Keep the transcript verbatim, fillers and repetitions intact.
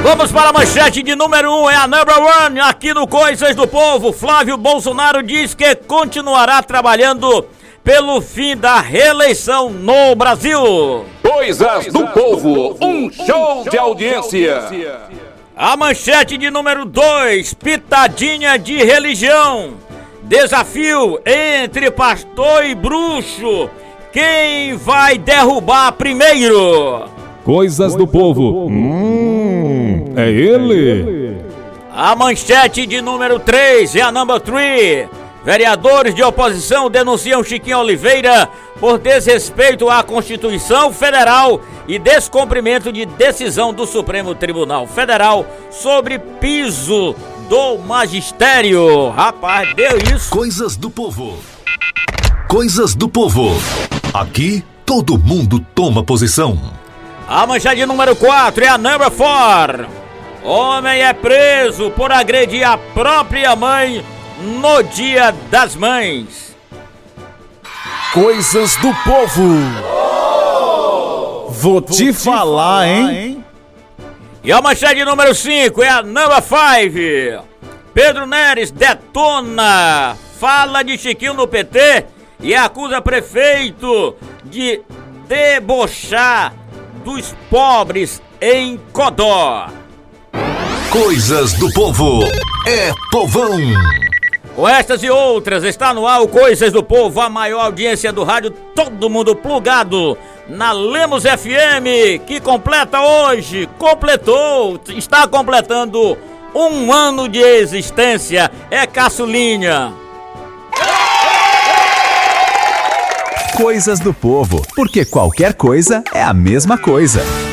Vamos para a manchete de número um, é a number one aqui no Coisas do Povo. Flávio Bolsonaro diz que continuará trabalhando pelo fim da reeleição no Brasil. Coisas do Povo, um show de audiência. A manchete de número dois, pitadinha de religião. Desafio entre pastor e bruxo. Quem vai derrubar primeiro? Coisas do Povo. Hum, é ele. A manchete de número três é a number three. Vereadores de oposição denunciam Chiquinho Oliveira por desrespeito à Constituição Federal e descumprimento de decisão do Supremo Tribunal Federal sobre piso do magistério. Rapaz, deu isso. Coisas do Povo. Coisas do Povo. Aqui todo mundo toma posição. A manchete número quatro é a number four. Homem é preso por agredir a própria mãe no Dia das Mães. Coisas do Povo. Oh! Vou, Vou te, te falar, falar hein? hein? E a manchete número cinco é a number five. Pedro Neres detona fala de Chiquinho no P T e acusa prefeito de debochar dos pobres em Codó. Coisas do Povo é povão. Com estas e outras, está no ar o Coisas do Povo, a maior audiência do rádio, todo mundo plugado na Lemos F M, que completa hoje, completou, está completando um ano de existência. É caçulinha. Coisas do Povo, porque qualquer coisa é a mesma coisa.